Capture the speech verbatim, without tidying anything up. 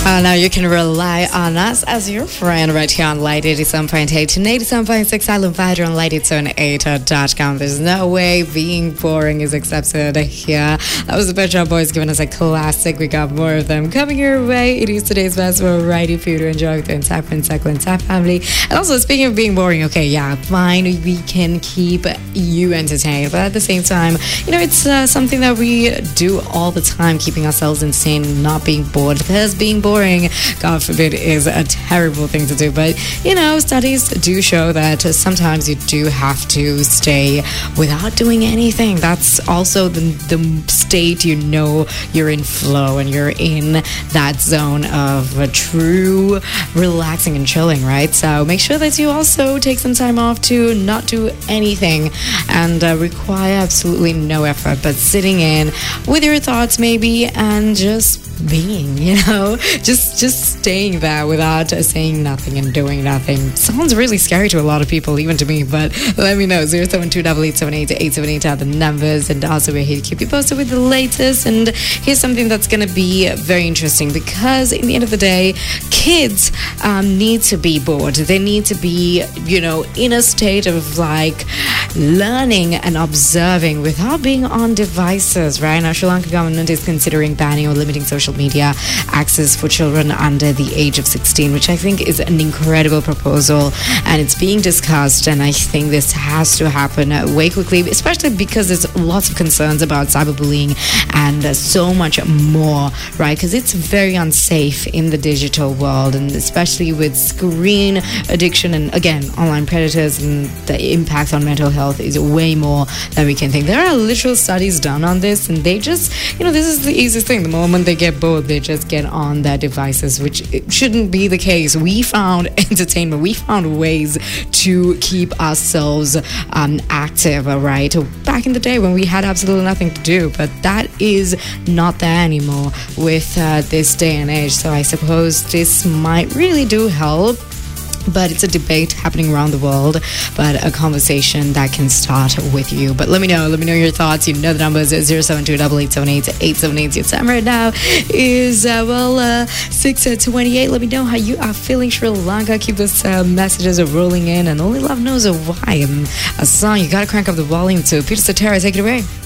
Uh, now you can rely on us as your friend right here on Light eighty-seven point eight and eighty-seven point six Island Vider on light eighty-seven point eight dot com. There's no way being boring is accepted here. That was the Pet Shop Boys giving us a classic. We got more of them coming your way. It is today's best variety for you to enjoy with the entire Prince and Tap family. And also, speaking of being boring, okay, yeah, fine, we can keep you entertained, but at the same time, you know, it's uh, something that we do all the time, keeping ourselves insane, not being bored, because being boring, God forbid, is a terrible thing to do. But, you know, studies do show that sometimes you do have to stay without doing anything. That's also the, the state you know you're in flow and you're in that zone of a true relaxing and chilling, right? So make sure that you also take some time off to not do anything and uh, require absolutely no effort, but sitting in with your thoughts maybe and just being, you know, just just staying there without saying nothing and doing nothing. Sounds really scary to a lot of people, even to me, but let me know. zero seven two eight eight seven eight eight seven eight are the numbers, and also we're here to keep you posted with the latest. And here's something that's going to be very interesting, because in the end of the day, kids um, need to be bored. They need to be, you know, in a state of like learning and observing without being on devices, right? Now, Sri Lanka government is considering banning or limiting social media access for children under the age of sixteen, which I think is an incredible proposal, and it's being discussed, and I think this has to happen way quickly, especially because there's lots of concerns about cyberbullying and so much more, right? Because it's very unsafe in the digital world, and especially with screen addiction and, again, online predators, and the impact on mental health is way more than we can think. There are literal studies done on this, and they just, you know, this is the easiest thing. The moment they get bored, they just get on their devices, which it shouldn't be the case. We found entertainment, we found ways to keep ourselves um, active, right? Back in the day when we had absolutely nothing to do, but that is not there anymore with uh, this day and age. So I suppose this might really do help. But it's a debate happening around the world, but a conversation that can start with you. But let me know, let me know your thoughts. You know the numbers is zero seven two eight eight seven eight eight seven eight. Your time right now is, uh, well, uh, six twenty-eight. Let me know how you are feeling, Sri Lanka. Keep those uh, messages rolling in, and only love knows why. And a song you gotta crank up the volume to. Peter Cetera, take it away.